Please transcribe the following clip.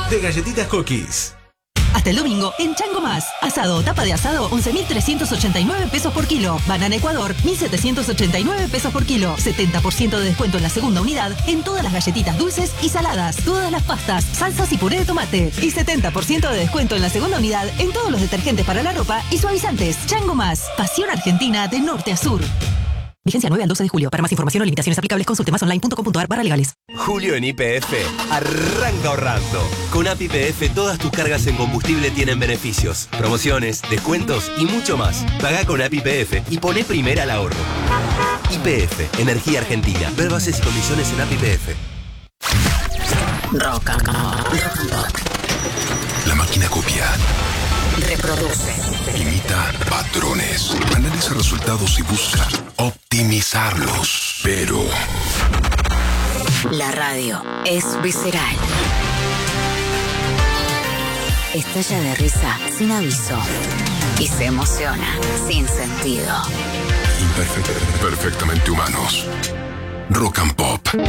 de Galletitas Cookies. Hasta el domingo, en Chango Más. Asado o tapa de asado, 11.389 pesos por kilo. Banana Ecuador, 1.789 pesos por kilo. 70% de descuento en la segunda unidad en todas las galletitas dulces y saladas. Todas las pastas, salsas y puré de tomate. Y 70% de descuento en la segunda unidad en todos los detergentes para la ropa y suavizantes. Chango Más. Pasión argentina de norte a sur. Vigencia 9 al 12 de julio. Para más información o limitaciones aplicables, consulte másonline.com.ar/legales. Julio en YPF arranca ahorrando. Con App YPF todas tus cargas en combustible tienen beneficios, promociones, descuentos y mucho más. Pagá con App YPF y poné primera al ahorro. YPF, Energía Argentina. Ver bases y condiciones en App YPF. Rock and Pop. La máquina copia, Reproduce. imita patrones, analiza resultados y busca optimizarlos. Pero La radio es visceral. Estalla de risa sin aviso. Y se emociona sin sentido. perfectamente humanos. Rock and Pop.